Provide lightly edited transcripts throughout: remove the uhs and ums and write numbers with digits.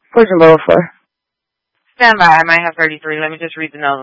Portion level 4. Stand by. I might have 33. Let me just read the note.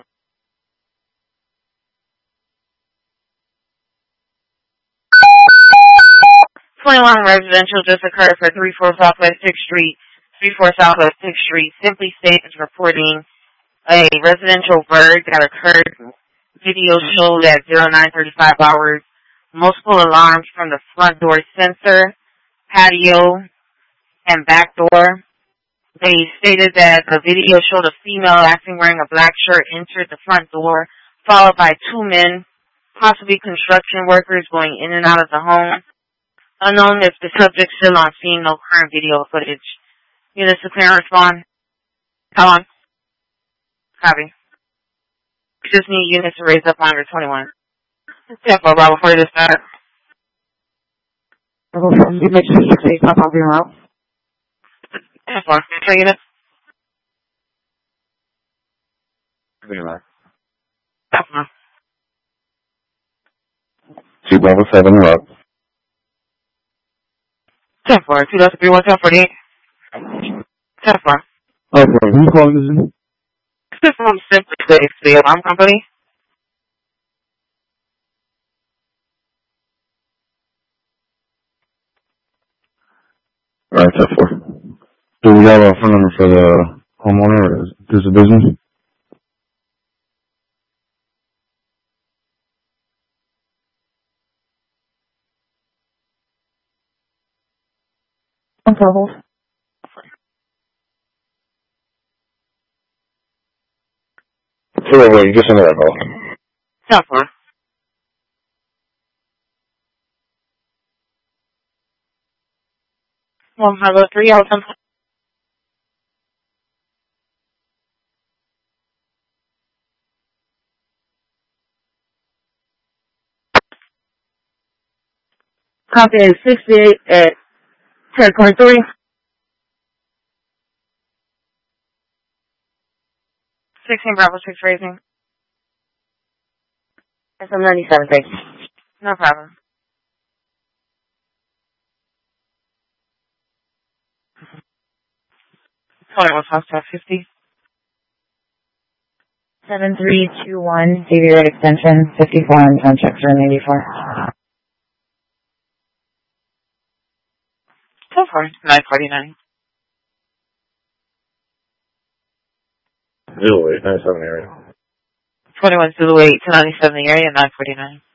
.21 residential just occurred for 34 Southwest 6th Street. 34 Southwest 6th Street. Simply State is reporting a residential burg that occurred. Video showed at 09:35 hours. Multiple alarms from the front door sensor, patio, and back door. They stated that the video showed a female acting wearing a black shirt entered the front door, followed by 2 men, possibly construction workers, going in and out of the home. Unknown if the subject still on scene, no current video footage. Units to clear and respond. How long? Copy. Just need units to raise up on under 21. Yeah, for Bravo 4 to start. Bravo 4, you make sure 6-8 pop off your route. Yeah, for 3 units. Green light. Yeah, for 2 Bravo 7 route. 10 for 2 Delta 3 1 48. 10 for. Okay, who's calling this in? This is from Simply State, the alarm company. Alright, 10-4. Do we have a phone number for the homeowner, or is this a business? Okay, hold. Wait, you just sent that call. 10 for. Hello, 3 out 10 for. Copy 68 at 10.3. 16 Bravo 6 raising. That's a 97, thanks. No problem. Hold on, what's house 50? 7321, CV Road Extension, 54 and phone check for 94. So far, 949. 08, 97 area. 21 Zulu 8 to 97 the area, 949.